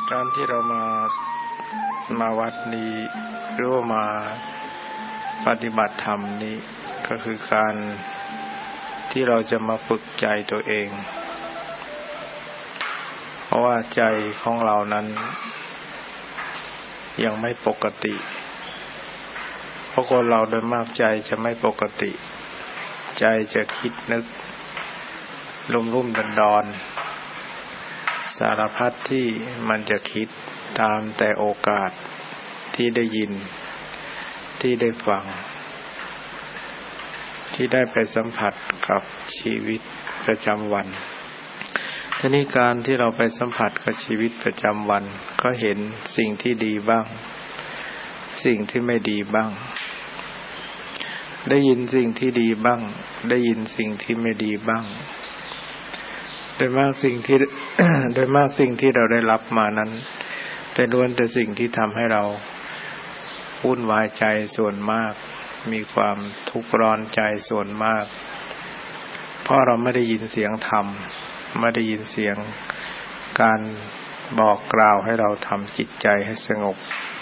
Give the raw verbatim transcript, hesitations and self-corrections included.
การที่เรามามาวัดนี้หรือว่ามาปฏิบัติธรรมนี้ก็คือการที่เราจะมาฝึกใจตัวเองเพราะว่าใจของเรานั้นยังไม่ปกติเพราะคนเราโดยมากใจจะไม่ปกติใจจะคิดนึกลุ่มลุ่มดอนดอนสารพัดที่มันจะคิดตามแต่โอกาสที่ได้ยินที่ได้ฟังที่ได้ไปสัมผัสกับชีวิตประจำวันทีนี้การที่เราไปสัมผัสกับชีวิตประจำวันก็เห็นสิ่งที่ดีบ้างสิ่งที่ไม่ดีบ้างได้ยินสิ่งที่ดีบ้างได้ยินสิ่งที่ไม่ดีบ้างโดยมากสิ่งที่ โดยมากสิ่งที่เราได้รับมานั้นเป็นล้วนแต่สิ่งที่ทำให้เราวุ่นวายใจส่วนมากมีความทุกข์ร้อนใจส่วนมากเพราะเราไม่ได้ยินเสียงธรรมไม่ได้ยินเสียงการบอกกล่าวให้เราทำจิตใจให้สงบ